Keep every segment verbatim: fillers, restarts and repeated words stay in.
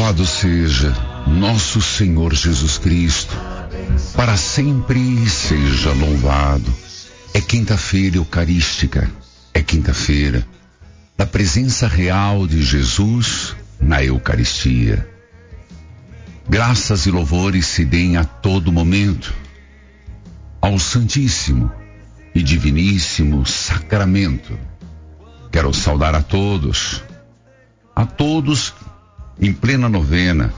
Louvado seja nosso Senhor Jesus Cristo, para sempre seja louvado. É quinta-feira eucarística, é quinta-feira da presença real de Jesus na Eucaristia. Graças e louvores se deem a todo momento ao Santíssimo e Diviníssimo Sacramento. Quero saudar a todos, a todos em plena novena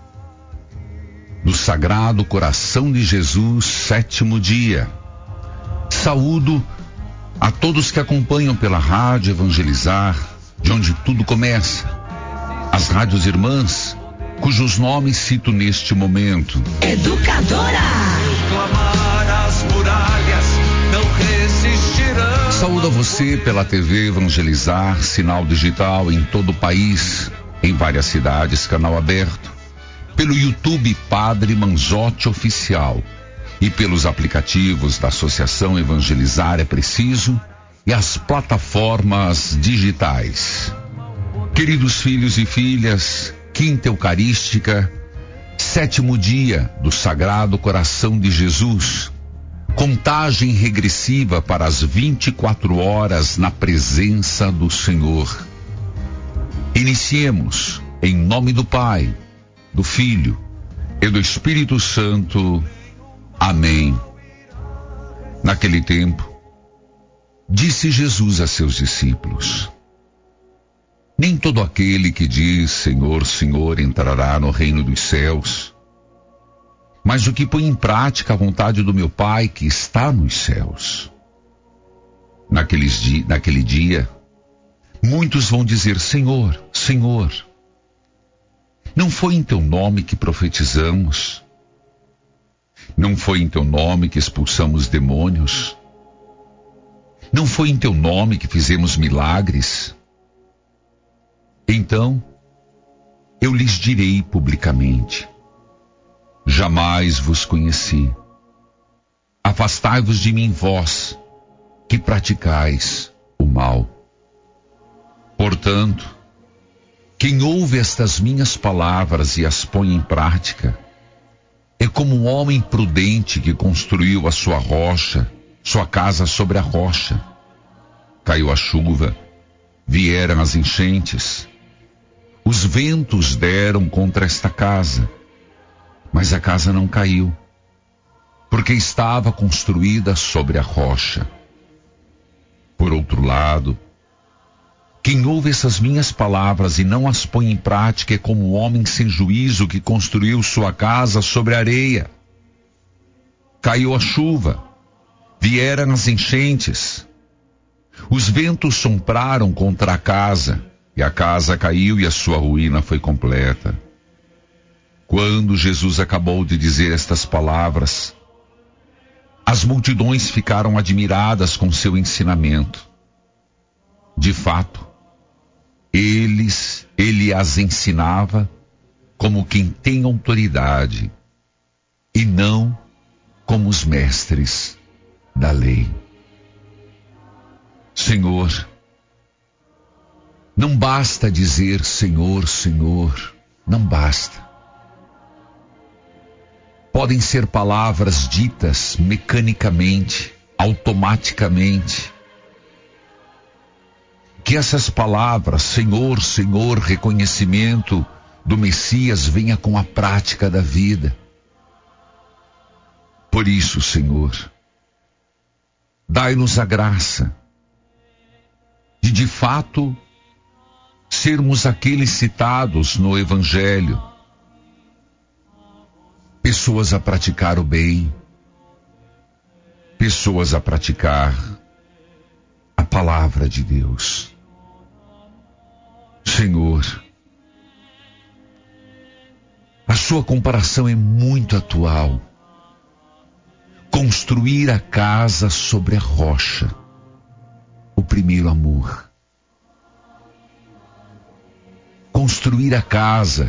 do Sagrado Coração de Jesus, sétimo dia. Saúdo a todos que acompanham pela rádio Evangelizar, de onde tudo começa, as rádios irmãs, cujos nomes cito neste momento. Educadora. Saúdo a você pela T V Evangelizar, sinal digital em todo o país, em várias cidades, canal aberto, pelo YouTube Padre Manzotti Oficial e pelos aplicativos da Associação Evangelizar é Preciso e as plataformas digitais. Queridos filhos e filhas, quinta eucarística, sétimo dia do Sagrado Coração de Jesus, contagem regressiva para as vinte e quatro horas na presença do Senhor. Iniciemos em nome do Pai, do Filho e do Espírito Santo. Amém. Naquele tempo, disse Jesus a seus discípulos: nem todo aquele que diz Senhor, Senhor entrará no reino dos céus, mas o que põe em prática a vontade do meu Pai que está nos céus. Naqueles di- naquele dia, muitos vão dizer: Senhor, Senhor, não foi em teu nome que profetizamos? Não foi em teu nome que expulsamos demônios? Não foi em teu nome que fizemos milagres? Então, eu lhes direi publicamente: jamais vos conheci. Afastai-vos de mim, vós, que praticais o mal. Portanto, quem ouve estas minhas palavras e as põe em prática, é como um homem prudente que construiu a sua rocha, sua casa sobre a rocha. Caiu a chuva, vieram as enchentes, os ventos deram contra esta casa, mas a casa não caiu, porque estava construída sobre a rocha. Por outro lado, quem ouve essas minhas palavras e não as põe em prática é como um homem sem juízo que construiu sua casa sobre a areia. Caiu a chuva, vieram as enchentes, os ventos sopraram contra a casa, e a casa caiu e a sua ruína foi completa. Quando Jesus acabou de dizer estas palavras, as multidões ficaram admiradas com seu ensinamento. De fato, eles, ele as ensinava como quem tem autoridade e não como os mestres da lei. Senhor, não basta dizer Senhor, Senhor, não basta. Podem ser palavras ditas mecanicamente, automaticamente. Que essas palavras, Senhor, Senhor, reconhecimento do Messias, venha com a prática da vida. Por isso, Senhor, dai-nos a graça de, de fato, sermos aqueles citados no Evangelho, pessoas a praticar o bem, pessoas a praticar a palavra de Deus. Senhor, a sua comparação é muito atual. Construir a casa sobre a rocha, o primeiro amor. Construir a casa